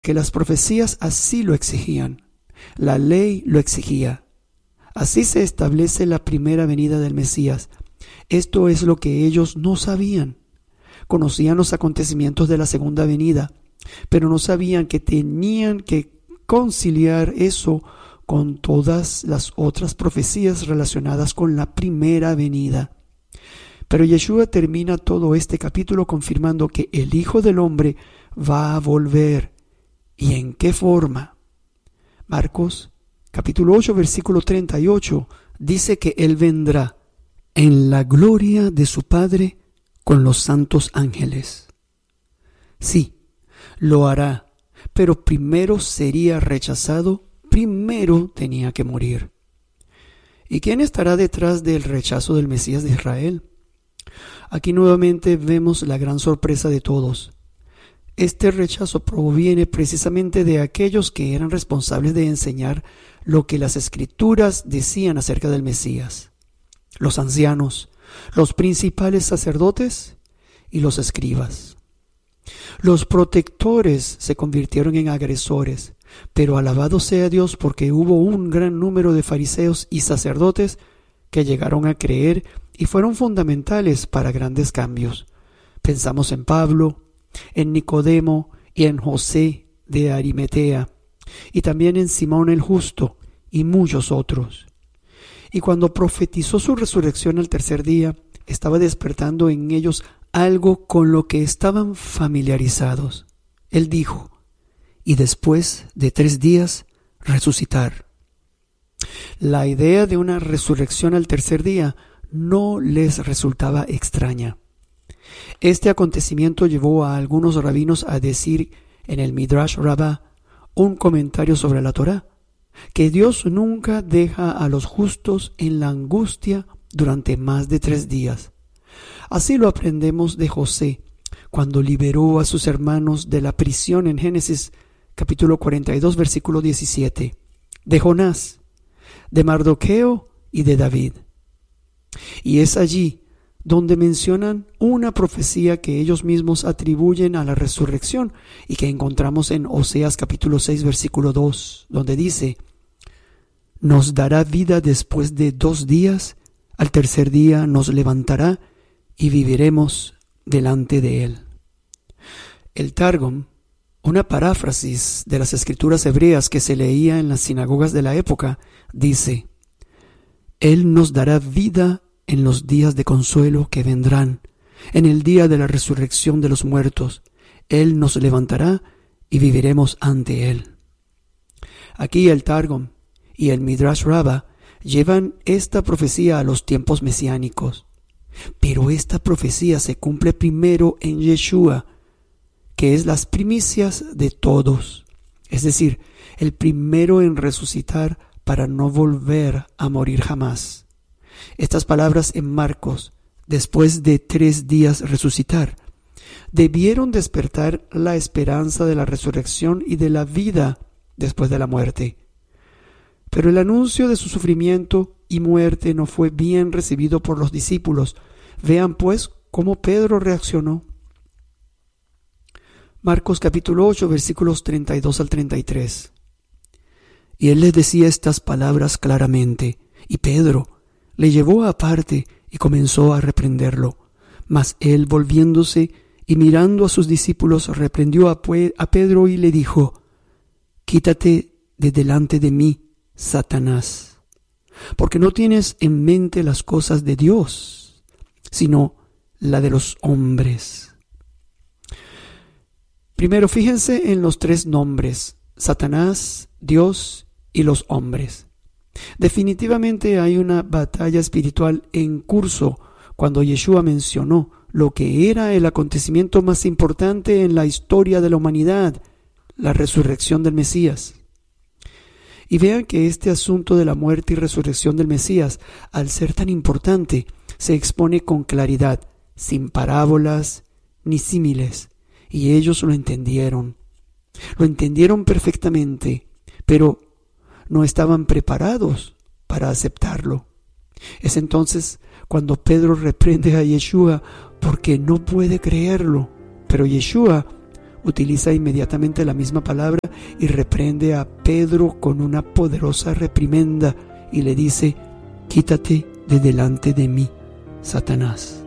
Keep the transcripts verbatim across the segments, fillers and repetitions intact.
que las profecías así lo exigían. La ley lo exigía. Así se establece la primera venida del Mesías. Esto es lo que ellos no sabían. Conocían los acontecimientos de la segunda venida, pero no sabían que tenían que conciliar eso con todas las otras profecías relacionadas con la primera venida. Pero Yeshua termina todo este capítulo confirmando que el Hijo del Hombre va a volver. ¿Y en qué forma? Marcos capítulo ocho, versículo treinta y ocho dice que Él vendrá en la gloria de su Padre con los santos ángeles. Sí, lo hará, pero primero sería rechazado, primero tenía que morir. ¿Y quién estará detrás del rechazo del Mesías de Israel? Aquí nuevamente vemos la gran sorpresa de todos. Este rechazo proviene precisamente de aquellos que eran responsables de enseñar lo que las Escrituras decían acerca del Mesías: los ancianos, los principales sacerdotes y los escribas. Los protectores se convirtieron en agresores, pero alabado sea Dios porque hubo un gran número de fariseos y sacerdotes que llegaron a creer y fueron fundamentales para grandes cambios. Pensamos en Pablo, en Nicodemo y en José de Arimatea, y también en Simón el Justo y muchos otros. Y cuando profetizó su resurrección al tercer día, estaba despertando en ellos algo con lo que estaban familiarizados. Él dijo: y después de tres días resucitar. La idea de una resurrección al tercer día no les resultaba extraña. Este acontecimiento llevó a algunos rabinos a decir en el Midrash Rabbah, un comentario sobre la Torá, que Dios nunca deja a los justos en la angustia durante más de tres días. Así lo aprendemos de José, cuando liberó a sus hermanos de la prisión en Génesis capítulo cuarenta y dos, versículo diecisiete, de Jonás, de Mardoqueo y de David. Y es allí donde mencionan una profecía que ellos mismos atribuyen a la resurrección y que encontramos en Oseas capítulo seis, versículo dos, donde dice: nos dará vida después de dos días, al tercer día nos levantará y viviremos delante de él. El Targum, una paráfrasis de las escrituras hebreas que se leía en las sinagogas de la época, dice: Él nos dará vida en los días de consuelo que vendrán, en el día de la resurrección de los muertos. Él nos levantará y viviremos ante Él. Aquí el Targum y el Midrash Rabbah llevan esta profecía a los tiempos mesiánicos. Pero esta profecía se cumple primero en Yeshua, que es las primicias de todos, es decir, el primero en resucitar para no volver a morir jamás. Estas palabras en Marcos, después de tres días resucitar, debieron despertar la esperanza de la resurrección y de la vida después de la muerte. Pero el anuncio de su sufrimiento y muerte no fue bien recibido por los discípulos. Vean pues cómo Pedro reaccionó. Marcos capítulo ocho, versículos treinta y dos al treinta y tres. Y él les decía estas palabras claramente, y Pedro le llevó aparte y comenzó a reprenderlo. Mas él, volviéndose y mirando a sus discípulos, reprendió a, Pue- a Pedro y le dijo: Quítate de delante de mí, Satanás, porque no tienes en mente las cosas de Dios, sino la de los hombres. Primero, fíjense en los tres nombres: Satanás, Dios y los hombres. Definitivamente hay una batalla espiritual en curso cuando Yeshua mencionó lo que era el acontecimiento más importante en la historia de la humanidad, la resurrección del Mesías. Y vean que este asunto de la muerte y resurrección del Mesías, al ser tan importante, se expone con claridad, sin parábolas ni símiles, y ellos lo entendieron. Lo entendieron perfectamente, pero no estaban preparados para aceptarlo. Es entonces cuando Pedro reprende a Yeshua porque no puede creerlo, pero Yeshua utiliza inmediatamente la misma palabra y reprende a Pedro con una poderosa reprimenda y le dice: quítate de delante de mí, Satanás.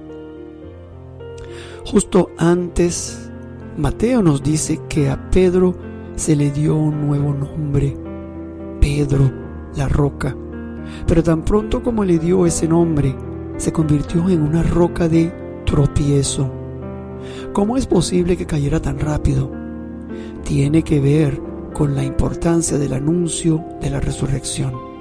Justo antes, Mateo nos dice que a Pedro se le dio un nuevo nombre: Pedro, la roca. Pero tan pronto como le dio ese nombre, se convirtió en una roca de tropiezo. ¿Cómo es posible que cayera tan rápido? Tiene que ver con la importancia del anuncio de la resurrección.